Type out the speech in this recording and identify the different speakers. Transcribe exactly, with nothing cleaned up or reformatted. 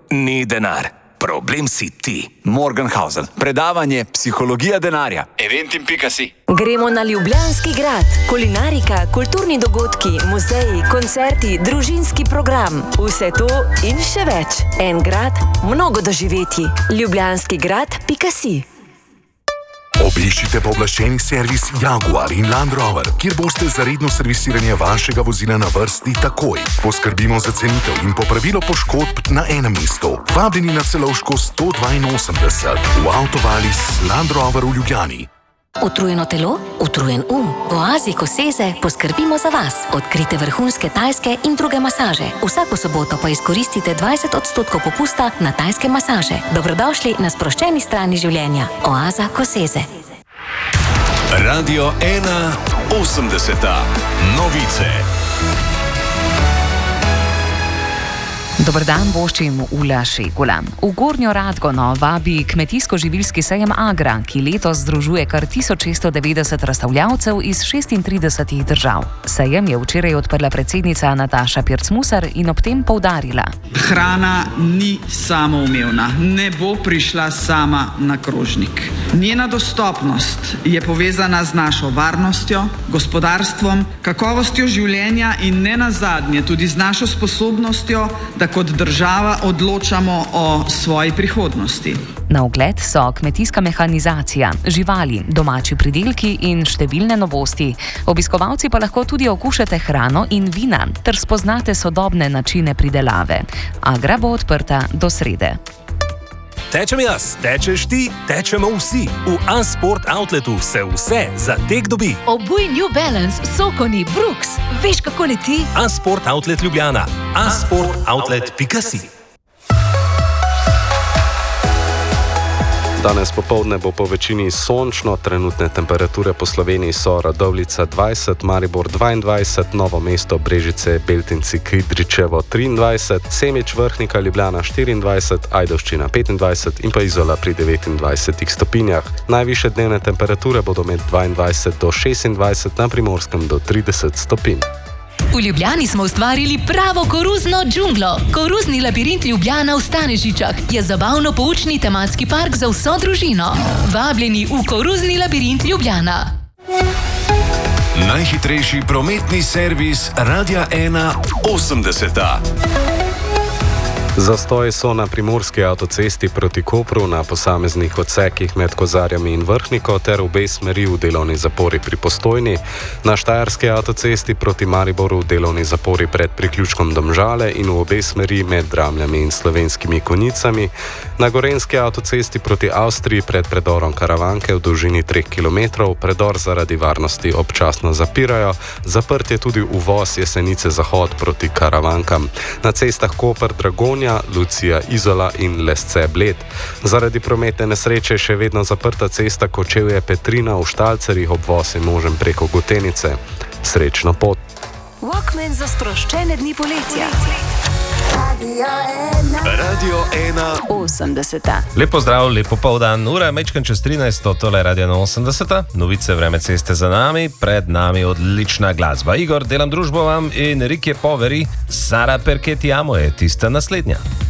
Speaker 1: ni denar. Problem si ti.
Speaker 2: Morgenhausen. Predavanje Psihologija denarja.
Speaker 3: Eventim pika si.
Speaker 4: Gremo na Ljubljanski grad. Kulinarika, kulturni dogodki, muzeji, koncerti, družinski program. Vse to in še več. En grad, mnogo doživeti. ljubljanski grad pika si.
Speaker 5: Obiščite pooblaščeni servis Jaguar in Land Rover, kjer boste za redno servisiranje vašega vozila na vrsti takoj. Poskrbimo za cenitev in popravilo poškodb na enem mestu. Vabljeni na Celovško sto dvainosemdeset v Autovalis Land Rover v Ljubljani.
Speaker 6: Utrujeno telo, utrujen um. V Oazi Koseze poskrbimo za vas. Odkrite vrhunske tajske in druge masaže. Vsako soboto pa izkoristite dvajset odstotkov popusta na tajske masaže. Dobrodošli na sproščeni strani življenja. Oaza Koseze.
Speaker 7: Radio ena osemdeseta. Novice.
Speaker 8: Dober dan, voščim Ula Šegula. V Gornjo Radgono vabi kmetijsko-živilski sejem Agra, ki letos združuje kar tisoč šeststo devetdeset razstavljavcev iz šestintridesetih držav. Sejem je včeraj odprla predsednica Nataša Pirc-Musar in ob tem poudarila:
Speaker 9: Hrana ni samoumevna, ne bo prišla sama na krožnik. Njena dostopnost je povezana z našo varnostjo, gospodarstvom, kakovostjo življenja in ne nazadnje tudi z našo sposobnostjo, da kot država odločamo o svoji prihodnosti.
Speaker 8: Na ogled so kmetijska mehanizacija, živali, domači pridelki in številne novosti. Obiskovalci pa lahko tudi okušate hrano in vina ter spoznate sodobne načine pridelave. Agra bo odprta do srede.
Speaker 1: Tečem jaz, tečeš ti, tečemo vsi. V A-Sport Outletu se vse za tek dobi.
Speaker 10: Obuj New Balance, Sokoni, Brooks. Veš, kako leti?
Speaker 1: A-Sport Outlet Ljubljana. a sport outlet pika si.
Speaker 11: Danes popoldne bo po večini sončno, trenutne temperature po Sloveniji so Radovljica dvajset, Maribor dvaindvajset, Novo mesto, Brežice, Beltinci, Kidričevo triindvajset, Semič, Vrhnika, Ljubljana štiriindvajset, Ajdovščina petindvajset in pa Izola pri devetindvajsetih stopinjah. Najvišje dnevne temperature bodo med dvaindvajset do šestindvajset, na Primorskem do trideset stopinj.
Speaker 10: V Ljubljani smo ustvarili pravo koruzno džunglo. Koruzni labirint Ljubljana v Stanežičah je zabavno-poučni tematski park za vso družino. Vabljeni v Koruzni labirint Ljubljana.
Speaker 7: Najhitrejši prometni servis Radia ena osemdeseta.
Speaker 11: Zastoji so na primorski avtocesti proti Kopru na posameznih odsekih med Kozarjami in Vrhniko ter obe smeri v delovni zapori pri Postojni, na štajerski avtocesti proti Mariboru v delovni zapori pred priključkom Domžale in v obe smeri med Dramljami in Slovenskimi Konjicami, na gorenski avtocesti proti Avstriji pred predorom Karavanke v dolžini treh kilometrov, predor zaradi varnosti občasno zapirajo, zaprt je tudi uvoz Jesenice Zahod proti Karavankam. Na cestah Koper, Dragonja, Lucija, Izola in Lesce Bled. Zaradi prometne nesreče je še vedno zaprta cesta Kočevje Petrina v Štalcerjih, obvoz je možen preko Gotenice. Srečno pot!
Speaker 4: Walkman za sproščene dni poletja.
Speaker 7: Radio ena
Speaker 4: osemdeseta.
Speaker 12: Lepo zdrav, lepo poldan, ura je mečkan čez trinajst, tole je Radio ena osemdeseta, novice, vreme, ceste za nami, pred nami odlična glasba. Igor, delam družbo vam in Rike Poveri, Sara Perché ti amo je tista naslednja.